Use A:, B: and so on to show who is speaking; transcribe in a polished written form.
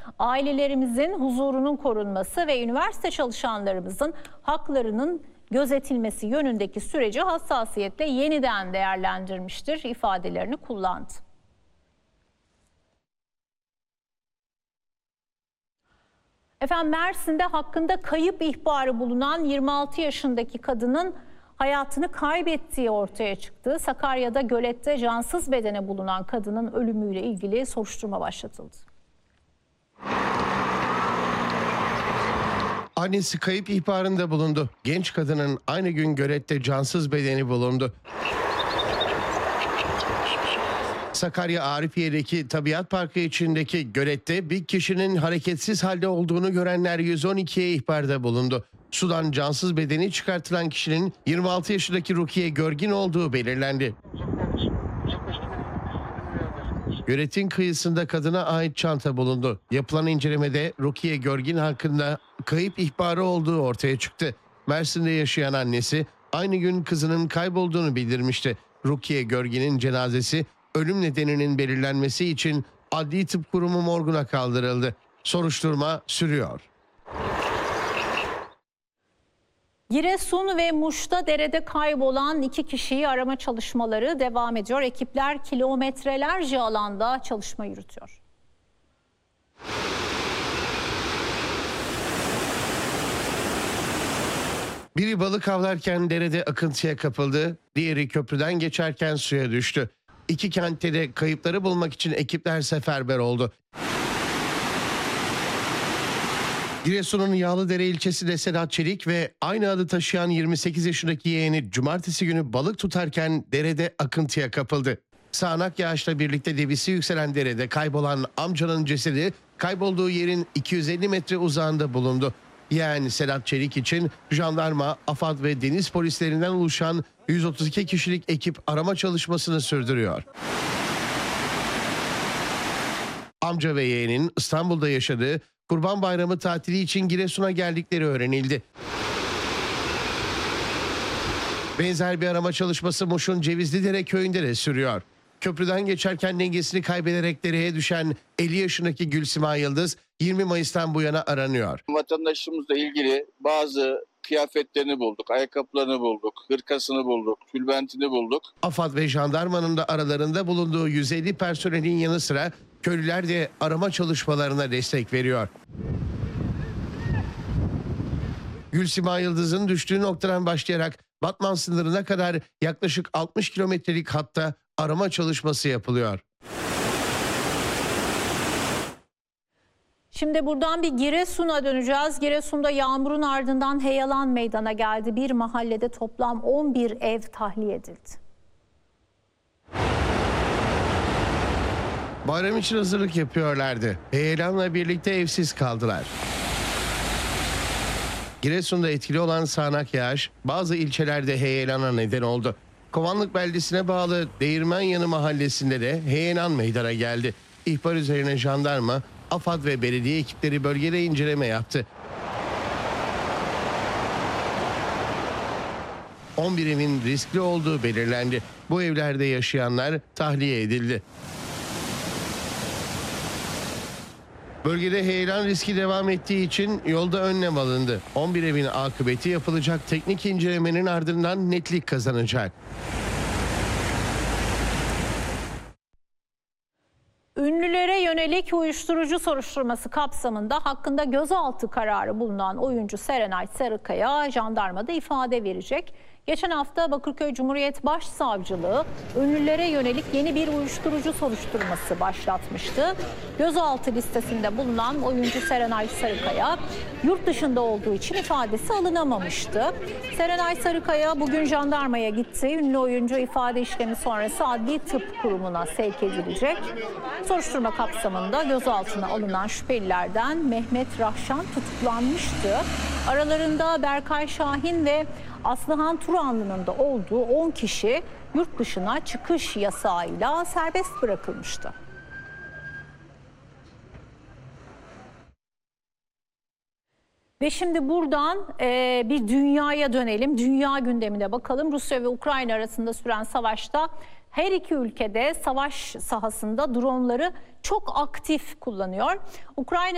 A: Ailelerimizin huzurunun korunması ve üniversite çalışanlarımızın haklarının gözetilmesi yönündeki süreci hassasiyetle yeniden değerlendirmiştir ifadelerini kullandı. Efendim, Mersin'de hakkında kayıp ihbarı bulunan 26 yaşındaki kadının hayatını kaybettiği ortaya çıktı. Sakarya'da gölette cansız bedeni bulunan kadının ölümüyle ilgili soruşturma başlatıldı.
B: Annesi kayıp ihbarında bulundu. Genç kadının aynı gün gölette cansız bedeni bulundu. Sakarya Arifiye'deki Tabiat Parkı içindeki gölette bir kişinin hareketsiz halde olduğunu görenler 112'ye ihbarda bulundu. Sudan cansız bedeni çıkartılan kişinin 26 yaşındaki Rukiye Görgin olduğu belirlendi. Göletin kıyısında kadına ait çanta bulundu. Yapılan incelemede Rukiye Görgin hakkında kayıp ihbarı olduğu ortaya çıktı. Mersin'de yaşayan annesi aynı gün kızının kaybolduğunu bildirmişti. Rukiye Görgin'in cenazesi ölüm nedeninin belirlenmesi için Adli Tıp Kurumu morguna kaldırıldı. Soruşturma sürüyor.
A: Giresun ve Muş'ta derede kaybolan 2 kişiyi arama çalışmaları devam ediyor. Ekipler kilometrelerce alanda çalışma yürütüyor.
B: Biri balık avlarken derede akıntıya kapıldı, diğeri köprüden geçerken suya düştü. 2 kentte de kayıpları bulmak için ekipler seferber oldu. Giresun'un Yağlıdere ilçesinde Sedat Çelik ve aynı adı taşıyan 28 yaşındaki yeğeni cumartesi günü balık tutarken derede akıntıya kapıldı. Sağanak yağışla birlikte debisi yükselen derede kaybolan amcanın cesedi kaybolduğu yerin 250 metre uzağında bulundu. Yani Sedat Çelik için jandarma, AFAD ve deniz polislerinden oluşan 132 kişilik ekip arama çalışmasını sürdürüyor. Amca ve yeğenin İstanbul'da yaşadığı Kurban Bayramı tatili için Giresun'a geldikleri öğrenildi. Benzer bir arama çalışması Muş'un Cevizlidere köyünde de sürüyor. Köprüden geçerken dengesini kaybederek dereye düşen 50 yaşındaki Gülsima Yıldız 20 Mayıs'tan bu yana aranıyor.
C: Vatandaşımızla ilgili bazı kıyafetlerini bulduk, ayakkabılarını bulduk, hırkasını bulduk, tülbentini bulduk.
B: AFAD ve jandarmanın da aralarında bulunduğu 150 personelin yanı sıra köylüler de arama çalışmalarına destek veriyor. Gülsima Yıldız'ın düştüğü noktadan başlayarak Batman sınırına kadar yaklaşık 60 kilometrelik hatta arama çalışması yapılıyor.
A: Şimdi buradan bir Giresun'a döneceğiz. Giresun'da yağmurun ardından heyelan meydana geldi. Bir mahallede toplam 11 ev tahliye edildi.
B: Bayram için hazırlık yapıyorlardı. Heyelanla birlikte evsiz kaldılar. Giresun'da etkili olan sağanak yağış bazı ilçelerde heyelana neden oldu. Kovanlık beldesine bağlı Değirmenyanı mahallesinde de heyelan meydana geldi. İhbar üzerine jandarma, AFAD ve belediye ekipleri bölgede inceleme yaptı. 11 evin riskli olduğu belirlendi. Bu evlerde yaşayanlar tahliye edildi. Bölgede heyelan riski devam ettiği için yolda önlem alındı. 11 evin akıbeti yapılacak teknik incelemenin ardından netlik kazanacak.
A: Ünlülere yönelik uyuşturucu soruşturması kapsamında hakkında gözaltı kararı bulunan oyuncu Serenay Sarıkaya jandarmada ifade verecek. Geçen hafta Bakırköy Cumhuriyet Başsavcılığı ünlülere yönelik yeni bir uyuşturucu soruşturması başlatmıştı. Gözaltı listesinde bulunan oyuncu Serenay Sarıkaya yurt dışında olduğu için ifadesi alınamamıştı. Serenay Sarıkaya bugün jandarmaya gitti. Ünlü oyuncu ifade işlemi sonrası Adli Tıp Kurumu'na sevk edilecek. Soruşturma kapsamında gözaltına alınan şüphelilerden Mehmet Rahşan tutuklanmıştı. Aralarında Berkay Şahin ve Aslıhan Turanlı'nın da olduğu 10 kişi yurt dışına çıkış yasağıyla serbest bırakılmıştı. Ve şimdi buradan bir dünyaya dönelim. Dünya gündemine bakalım. Rusya ve Ukrayna arasında süren savaşta her iki ülkede savaş sahasında dronları çok aktif kullanıyor. Ukrayna